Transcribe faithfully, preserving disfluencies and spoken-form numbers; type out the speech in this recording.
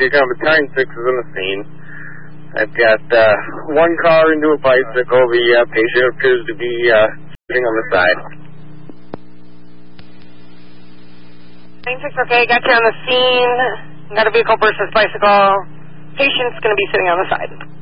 Decon Battalion six is on the scene. I've got uh, one car into a bicycle. The uh, patient appears to be uh, sitting on the side. nine six, okay, got you on the scene. Got a vehicle versus bicycle. Patient's going to be sitting on the side.